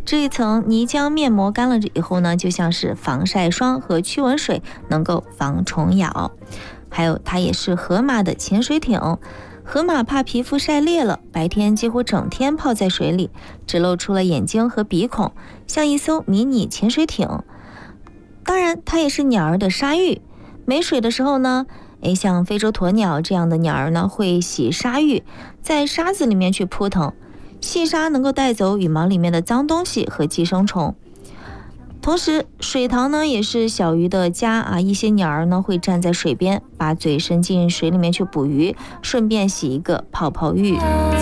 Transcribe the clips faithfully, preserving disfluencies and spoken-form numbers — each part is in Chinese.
这一层泥浆面膜干了以后呢，就像是防晒霜和驱蚊水，能够防虫咬。还有它也是河马的潜水艇，河马怕皮肤晒裂了，白天几乎整天泡在水里，只露出了眼睛和鼻孔，像一艘迷你潜水艇。当然它也是鸟儿的沙浴，没水的时候呢，诶，像非洲鸵鸟这样的鸟儿呢，会洗沙浴，在沙子里面去扑腾。细沙能够带走羽毛里面的脏东西和寄生虫。同时水塘呢也是小鱼的家啊，一些鸟儿呢会站在水边，把嘴伸进水里面去捕鱼，顺便洗一个泡泡浴。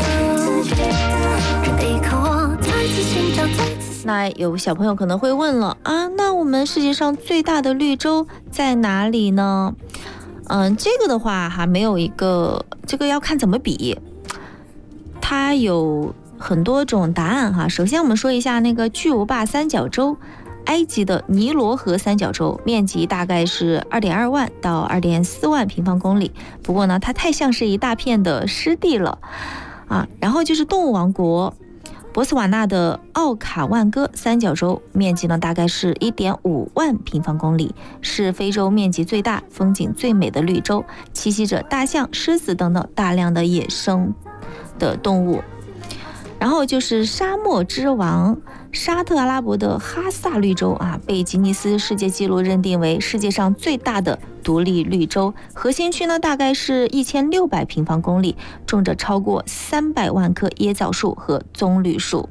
那有小朋友可能会问了啊，那我们世界上最大的绿洲在哪里呢？嗯，这个的话还没有一个，这个要看怎么比，它有很多种答案哈。首先我们说一下那个巨无霸三角洲，埃及的尼罗河三角洲，面积大概是 二点二万到 二点四万平方公里，不过呢它太像是一大片的湿地了啊。然后就是动物王国，博茨瓦纳的奥卡万戈三角洲，面积呢大概是 一点五万平方公里，是非洲面积最大、风景最美的绿洲，栖息着大象、狮子等等大量的野生的动物。然后就是沙漠之王沙特阿拉伯的哈萨绿洲啊，被吉尼斯世界纪录认定为世界上最大的独立绿洲，核心区呢大概是一千六百平方公里，种着超过三百万棵椰枣树和棕榈树。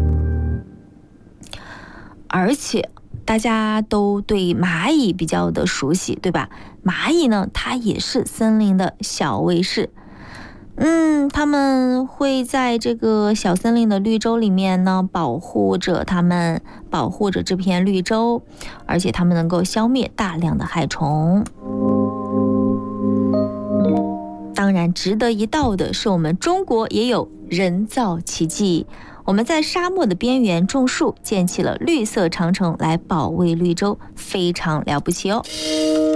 而且大家都对蚂蚁比较的熟悉，对吧？蚂蚁呢，它也是森林的小卫士。嗯，他们会在这个小森林的绿洲里面呢，保护着他们，保护着这片绿洲，而且他们能够消灭大量的害虫。当然，值得一道的是，我们中国也有人造奇迹。我们在沙漠的边缘种树，建起了绿色长城来保卫绿洲，非常了不起哦。